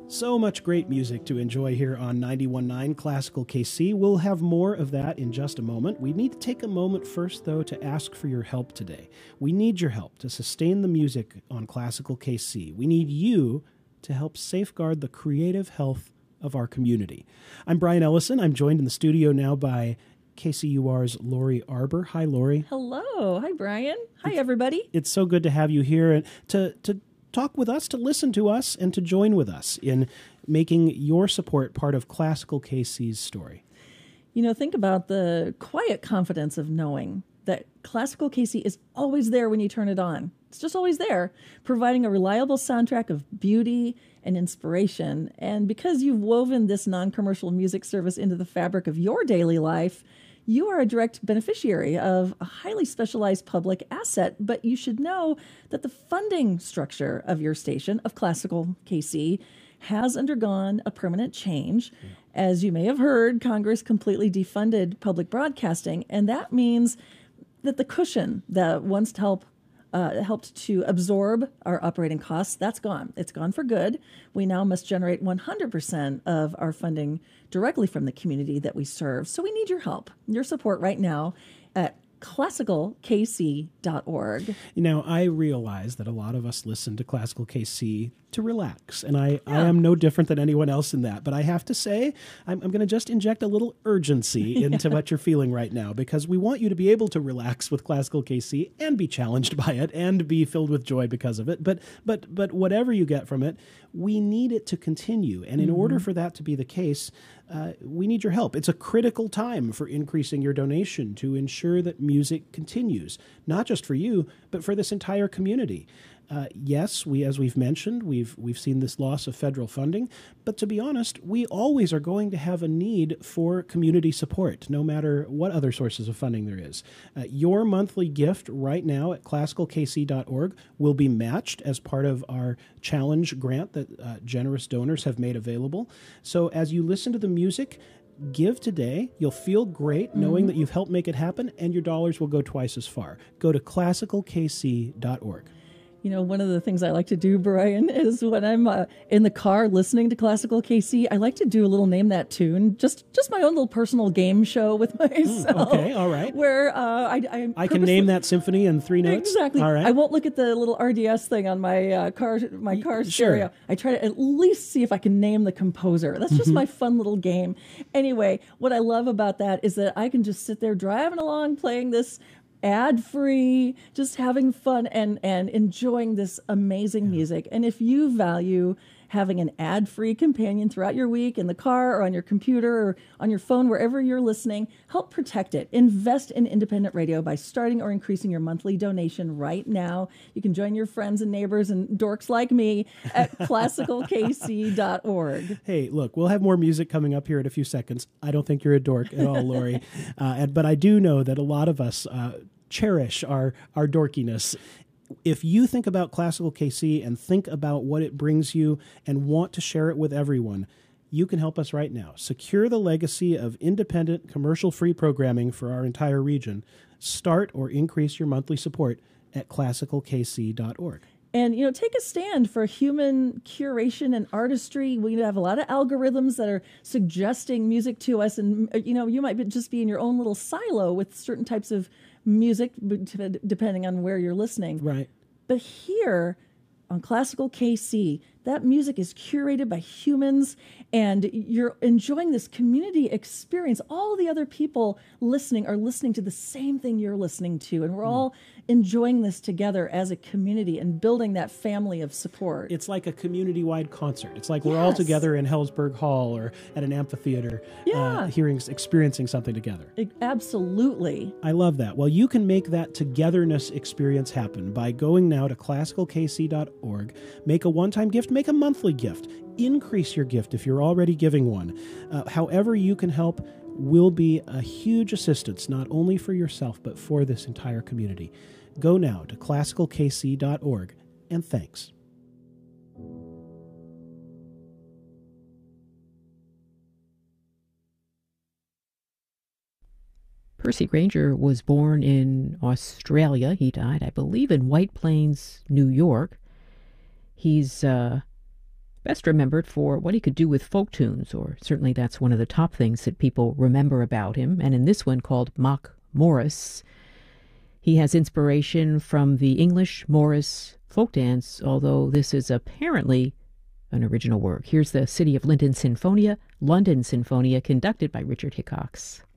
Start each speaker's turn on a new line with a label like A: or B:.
A: So much great music to enjoy here on 91.9 Classical KC. We'll have more of that in just a moment. We need to take a moment first, though, to ask for your help today. We need your help to sustain the music on Classical KC. We need you to help safeguard the creative health of our community. I'm Brian Ellison. I'm joined in the studio now by KCUR's Lori Arbor. Hi, Lori.
B: Hello. Hi, Brian. Hi, everybody.
A: It's so good to have you here and to talk with us, to listen to us, and to join with us in making your support part of Classical KC's story.
B: You know, think about the quiet confidence of knowing that Classical KC is always there when you turn it on. It's just always there, providing a reliable soundtrack of beauty and inspiration. And because you've woven this non-commercial music service into the fabric of your daily life, you are a direct beneficiary of a highly specialized public asset, but you should know that the funding structure of your station, of Classical KC, has undergone a permanent change. Yeah. As you may have heard, Congress completely defunded public broadcasting, and that means that the cushion that once helped to absorb our operating costs, that's gone. It's gone for good. We now must generate 100% of our funding directly from the community that we serve. So we need your help, your support right now at classicalkc.org.
A: You know, I realize that a lot of us listen to Classical KC to relax, and I am no different than anyone else in that. But I have to say, I'm going to just inject a little urgency into what you're feeling right now, because we want you to be able to relax with Classical KC and be challenged by it and be filled with joy because of it. But whatever you get from it, we need it to continue. And in order for that to be the case, we need your help. It's a critical time for increasing your donation to ensure that music continues, not just for you, but for this entire community. Yes, as we've mentioned, we've seen this loss of federal funding, but to be honest, we always are going to have a need for community support, no matter what other sources of funding there is. Your monthly gift right now at classicalkc.org will be matched as part of our challenge grant that generous donors have made available. So as you listen to the music, give today. You'll feel great knowing that you've helped make it happen, and your dollars will go twice as far. Go to classicalkc.org.
B: You know, one of the things I like to do, Brian, is when I'm in the car listening to Classical KC, I like to do a little Name That Tune, just my own little personal game show with myself.
A: Okay, all right.
B: Where I
A: can name that symphony in 3 notes?
B: Exactly.
A: All right.
B: I won't look at the little RDS thing on my car stereo. I try to at least see if I can name the composer. That's just my fun little game. Anyway, what I love about that is that I can just sit there driving along playing this ad-free, just having fun and enjoying this amazing music. And if you value having an ad-free companion throughout your week in the car or on your computer or on your phone, wherever you're listening, help protect it. Invest in independent radio by starting or increasing your monthly donation right now. You can join your friends and neighbors and dorks like me at classicalkc.org.
A: Hey, look, we'll have more music coming up here in a few seconds. I don't think you're a dork at all, Lori. But I do know that a lot of us cherish our dorkiness. If you think about Classical KC and think about what it brings you and want to share it with everyone, you can help us right now. Secure the legacy of independent, commercial-free programming for our entire region. Start or increase your monthly support at classicalkc.org.
B: And, you know, take a stand for human curation and artistry. We have a lot of algorithms that are suggesting music to us. And, you know, you might just be in your own little silo with certain types of music, depending on where you're listening.
A: Right.
B: But here on Classical KC, that music is curated by humans, and you're enjoying this community experience. All the other people listening are listening to the same thing you're listening to, and we're all enjoying this together as a community and building that family of support.
A: It's like a community-wide concert. It's like we're all together in Hellsberg Hall or at an amphitheater, experiencing something together.
B: Absolutely.
A: I love that. Well, you can make that togetherness experience happen by going now to classicalkc.org, make a one-time gift, make a monthly gift, increase your gift if you're already giving one. However you can help will be a huge assistance, not only for yourself, but for this entire community. Go now to classicalkc.org, and thanks.
C: Percy Grainger was born in Australia. He died, I believe, in White Plains, New York. He's about best remembered for what he could do with folk tunes, or certainly that's one of the top things that people remember about him. And in this one called Mock Morris, he has inspiration from the English Morris folk dance, although this is apparently an original work. Here's the City of London Sinfonia conducted by Richard Hickox.